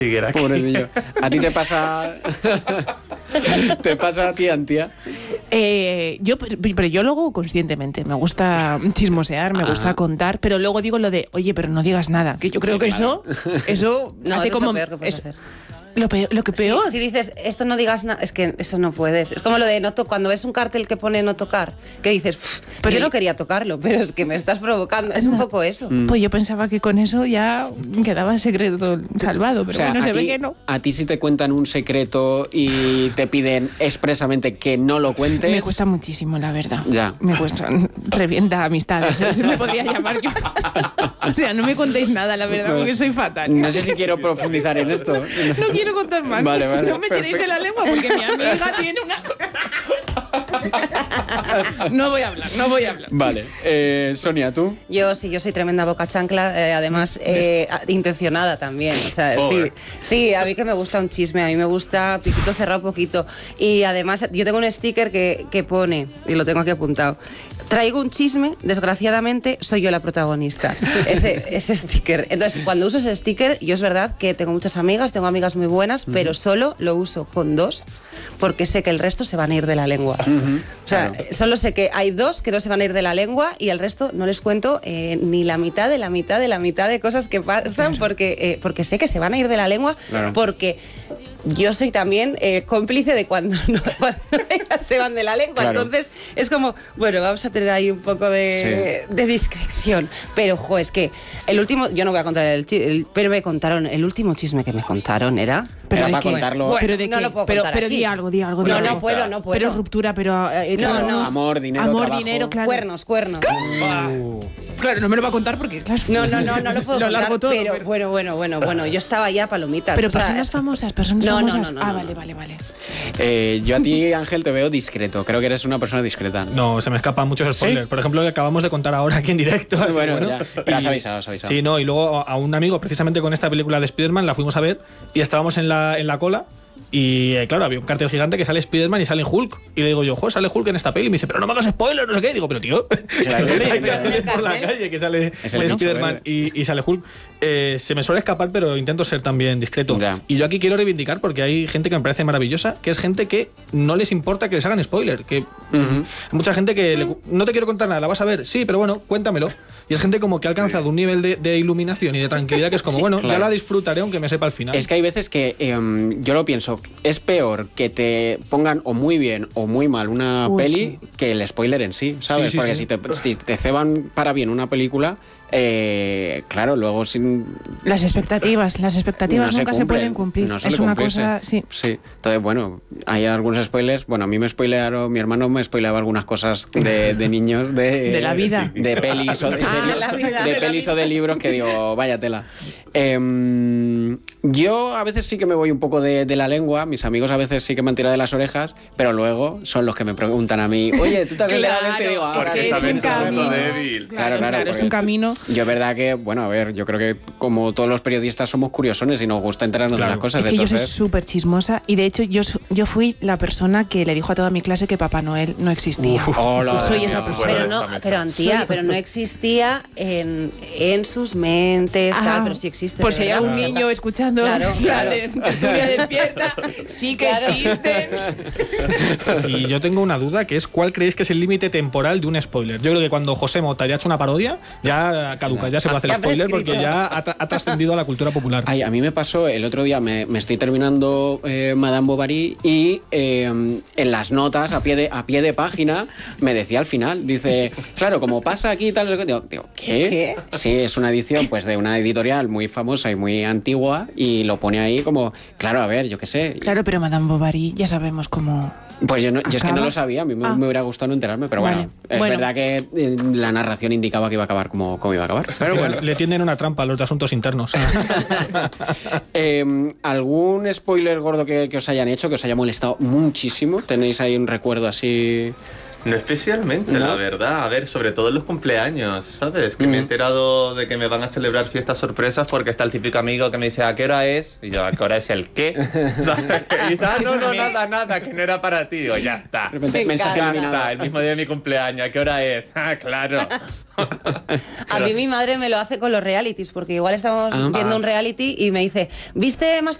Pobre niño. ¿A ti te pasa? ¿Te pasa a ti, Antía? Pero yo lo hago conscientemente. Me gusta chismosear, me gusta contar, pero luego digo lo de, oye, pero no digas nada. Que yo creo que claro. eso No, hace eso como... es lo peor que puedes hacer. Lo que peor. Si dices, esto no digas nada, es que eso no puedes. Es como lo de cuando ves un cartel que pone no tocar, que dices, pero yo no quería tocarlo, pero es que me estás provocando. Es un poco eso. Pues yo pensaba que con eso ya quedaba el secreto salvado, pero O sea, bueno, se a ti- ve que no. A ti si te cuentan un secreto y te piden expresamente que no lo cuentes... Me cuesta muchísimo, la verdad. Ya. Me cuesta. Revienta amistades, se me podría llamar yo. O sea, no me contéis nada, la verdad, porque soy fatal. No sé si quiero profundizar en esto. No quiero contar más. Vale, No me tiréis de la lengua porque mi amiga tiene una... No voy a hablar. Vale. Sonia, ¿tú? Yo soy tremenda boca chancla, además intencionada también. O sea, sí, a mí que me gusta un chisme, a mí me gusta piquito cerrado poquito. Y además yo tengo un sticker que pone, y lo tengo aquí apuntado, traigo un chisme, desgraciadamente soy yo la protagonista. Ese sticker. Entonces, cuando uso ese sticker, yo es verdad que tengo muchas amigas, tengo amigas muy buenas, pero solo lo uso con 2 porque sé que el resto se van a ir de la lengua. O sea, solo sé que hay 2 que no se van a ir de la lengua y al resto no les cuento ni la mitad de la mitad de la mitad de cosas que pasan porque sé que se van a ir de la lengua, porque yo soy también cómplice de cuando ellas se van de la lengua. Claro. Entonces es como, bueno, vamos a tener ahí un poco de discreción. Pero, es que el último, yo no voy a contar pero me contaron, el último chisme que me contaron era... Pero ¿de para qué? contarlo... Bueno, ¿Pero de no qué? lo puedo contar Pero aquí. di algo. No puedo. Pero ruptura, pero... No. Amor, dinero, Amor, trabajo. dinero, claro. Cuernos. Claro, no me lo va a contar porque, claro... No lo puedo contar, largo todo, pero bueno, yo estaba ya palomitas. Pero o sea, personas famosas. No. Vale. Yo a ti, Ángel, te veo discreto. Creo que eres una persona discreta. No, se me escapan muchos spoilers. ¿Sí? Por ejemplo, que acabamos de contar ahora aquí en directo. así Bueno, que ya. Pero has avisado. Sí, no, y luego a un amigo, precisamente con esta película de Spider-Man, la fuimos a ver y estábamos en la cola. Y claro, había un cartel gigante que sale Spider-Man y sale Hulk. Y le digo yo, sale Hulk en esta peli. Y me dice, pero no me hagas spoilers, no sé qué. Y digo, pero tío, Claro, hay pero- carteles por la calle que sale Es el bicho Spider-Man verde. y sale Hulk. Se me suele escapar, pero intento ser también discreto. Ya. Y yo aquí quiero reivindicar, porque hay gente que me parece maravillosa, que es gente que no les importa que les hagan spoiler. Que mucha gente que no te quiero contar nada, la vas a ver, sí, pero bueno, cuéntamelo. Y es gente como que ha alcanzado un nivel de iluminación y de tranquilidad que es como, Claro. ya la disfrutaré aunque me sepa al final. Es que hay veces que yo lo pienso, es peor que te pongan o muy bien o muy mal una peli que el spoiler en sí, ¿sabes? Sí, Porque sí. si te ceban para bien una película, claro, luego sin... Las expectativas no nunca se pueden cumplir. No suele Es una cumplirse. cosa... Sí. Entonces, bueno, hay algunos spoilers. Bueno, a mí mi hermano me spoileaba algunas cosas de niños, De la vida. de pelis o de series, la vida, de de la pelis vida. o de libros que digo, vaya tela. Yo a veces sí que me voy un poco de la lengua, mis amigos a veces sí que me han tirado de las orejas, pero luego son los que me preguntan a mí, oye, ¿tú te has enterado de esto? Y digo, es ahora que sí, es también un sabes. camino. débil. Claro, es porque un camino. Yo es verdad que, bueno, a ver, yo creo que como todos los periodistas somos curiosones y nos gusta enterarnos de las cosas. Es que yo soy entonces, súper chismosa y de hecho yo fui la persona que le dijo a toda mi clase que Papá Noel no existía. hola, Soy esa Dios. persona. Pero Antía, pero no existía en sus mentes, tal, pero sí existe. Pues de si hay verdad, un o sea, niño escuchando Claro. la tertulia despierta, sí que existen. Y yo tengo una duda, que es ¿cuál creéis que es el límite temporal de un spoiler? Yo creo que cuando José Mota ya ha hecho una parodia, ya caduca, ya se puede hacer Ya spoiler prescrito. porque ya ha trascendido a la cultura popular. Ay, a mí me pasó el otro día, me estoy terminando Madame Bovary y en las notas, a pie de página, me decía al final, dice, claro, como pasa aquí y tal, digo, ¿qué? Sí, es una edición pues de una editorial muy famosa y muy antigua y lo pone ahí como, claro, a ver, yo qué sé. Claro, pero Madame Bovary ya sabemos cómo... Pues yo es que no ¿Acaba? lo sabía, a mí me hubiera gustado no enterarme, pero Vale. bueno, es Bueno. verdad que la narración indicaba que iba a acabar como iba a acabar. Pero bueno. Le tienden una trampa a los de asuntos internos. ¿Algún spoiler gordo que os hayan hecho, que os haya molestado muchísimo? ¿Tenéis ahí un recuerdo así? No especialmente, ¿No? la verdad. A ver, sobre todo en los cumpleaños, ¿sabes? Que me he enterado de que me van a celebrar fiestas sorpresas porque está el típico amigo que me dice, ¿a qué hora es? Y yo, ¿a qué hora es el qué? ¿Sabes? Y dice, no, nada, que no era para ti. Digo, ya está. De repente, mensaje Ya eliminado. está, el mismo día de mi cumpleaños, ¿a qué hora es? Ah, claro. A mí mi madre me lo hace con los realities, porque igual estamos viendo un reality y me dice, ¿viste